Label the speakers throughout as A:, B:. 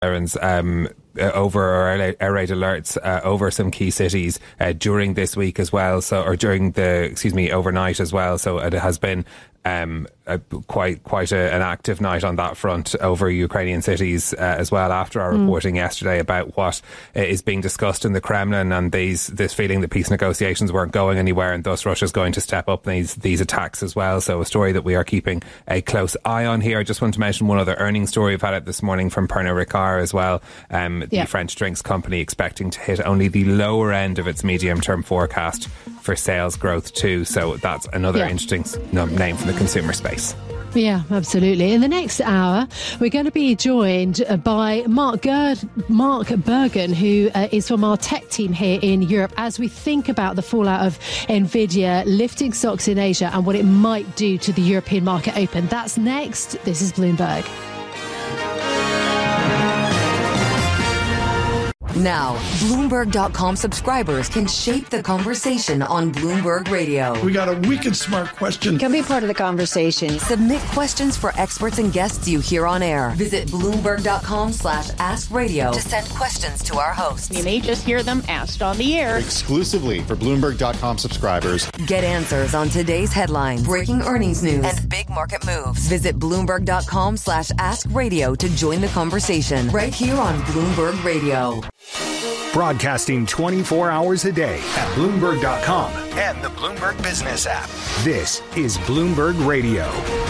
A: sirens over or air raid alerts over some key cities during this week as well. So, or during overnight as well. So it has been quite an active night on that front over Ukrainian cities as well, after our reporting yesterday about what is being discussed in the Kremlin and this feeling that peace negotiations weren't going anywhere, and thus Russia's going to step up these attacks as well. So a story that we are keeping a close eye on here. I just want to mention one other earnings story we've had out this morning from Pernod Ricard as well. The French drinks company expecting to hit only the lower end of its medium-term forecast for sales growth too. So that's another interesting name from the consumer space.
B: Yeah, absolutely. In the next hour, we're going to be joined by Mark Bergen, who is from our tech team here in Europe, as we think about the fallout of Nvidia lifting stocks in Asia and what it might do to the European market open. That's next. This is Bloomberg.
C: Now, Bloomberg.com subscribers can shape the conversation on Bloomberg Radio.
D: We got a wicked smart question.
E: Can be part of the conversation.
C: Submit questions for experts and guests you hear on air. Visit Bloomberg.com/askradio to send questions to our hosts.
E: You may just hear them asked on the air.
F: Exclusively for Bloomberg.com subscribers.
C: Get answers on today's headlines, breaking earnings news, and big market moves. Visit Bloomberg.com/askradio to join the conversation right here on Bloomberg Radio.
G: Broadcasting 24 hours a day at Bloomberg.com and the Bloomberg Business app. This is Bloomberg Radio.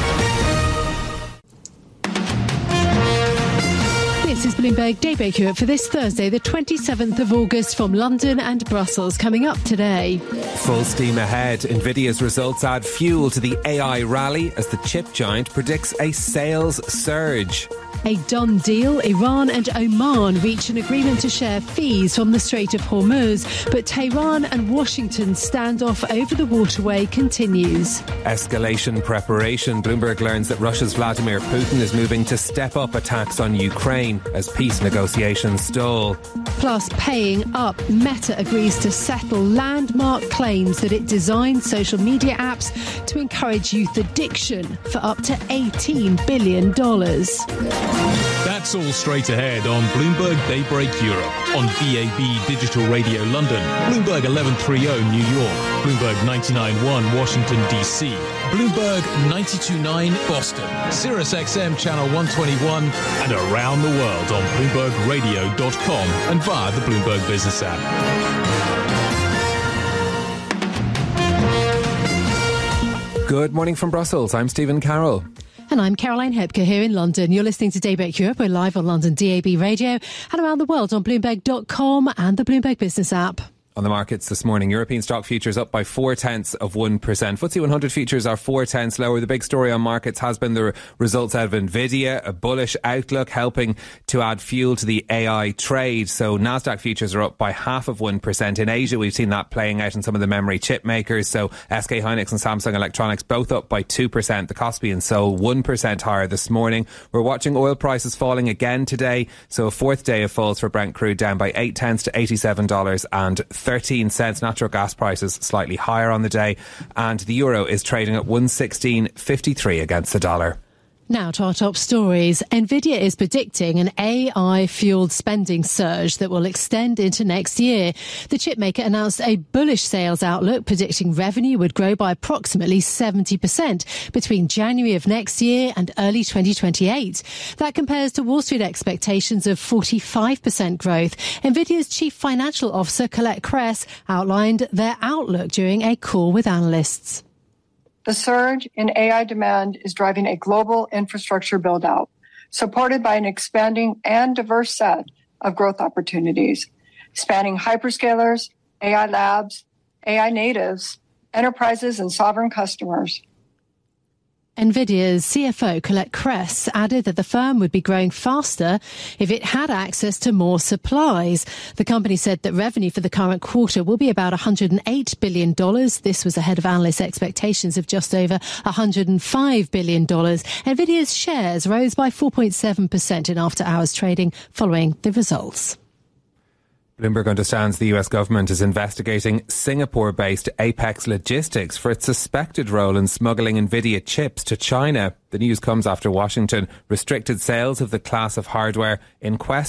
B: This is Bloomberg Daybreak Europe for this Thursday, the 27th of August, from London and Brussels. Coming up today.
A: Full steam ahead. Nvidia's results add fuel to the AI rally as the chip giant predicts a sales surge.
B: A done deal. Iran and Oman reach an agreement to share fees from the Strait of Hormuz, but Tehran and Washington standoff over the waterway continues.
A: Escalation preparation. Bloomberg learns that Russia's Vladimir Putin is moving to step up attacks on Ukraine as peace negotiations stall.
B: Plus, paying up. Meta agrees to settle landmark claims that it designed social media apps to encourage youth addiction for up to $18 billion.
H: That's all straight ahead on Bloomberg Daybreak Europe, on DAB Digital Radio London, Bloomberg 1130 New York, Bloomberg 99.1 Washington DC, Bloomberg 92.9 Boston, Sirius XM Channel 121, and around the world on BloombergRadio.com and via the Bloomberg Business app.
A: Good morning from Brussels. I'm Stephen Carroll.
B: And I'm Caroline Hepker here in London. You're listening to Daybreak Europe. We're live on London DAB Radio and around the world on Bloomberg.com and the Bloomberg Business app.
A: On the markets this morning, European stock futures up by 0.4%. FTSE 100 futures are 0.4 lower. The big story on markets has been the results out of Nvidia, a bullish outlook helping to add fuel to the AI trade. So Nasdaq futures are up by 0.5%. In Asia, we've seen that playing out in some of the memory chip makers. So SK Hynix and Samsung Electronics both up by 2%. The Kospi and Seoul 1% higher this morning. We're watching oil prices falling again today. So a fourth day of falls for Brent crude, down by 0.8 to $87.13. Natural gas prices slightly higher on the day, and the euro is trading at 116.53 against the dollar.
B: Now to our top stories. Nvidia is predicting an AI-fueled spending surge that will extend into next year. The chipmaker announced a bullish sales outlook, predicting revenue would grow by approximately 70% between January of next year and early 2028. That compares to Wall Street expectations of 45% growth. Nvidia's chief financial officer, Colette Kress, outlined their outlook during a call with analysts.
I: The surge in AI demand is driving a global infrastructure build-out, supported by an expanding and diverse set of growth opportunities, spanning hyperscalers, AI labs, AI natives, enterprises, and sovereign customers.
B: Nvidia's CFO, Colette Kress, added that the firm would be growing faster if it had access to more supplies. The company said that revenue for the current quarter will be about $108 billion. This was ahead of analyst expectations of just over $105 billion. Nvidia's shares rose by 4.7% in after-hours trading following the results.
A: Bloomberg understands the US government is investigating Singapore-based Apex Logistics for its suspected role in smuggling Nvidia chips to China. The news comes after Washington restricted sales of the class of hardware in question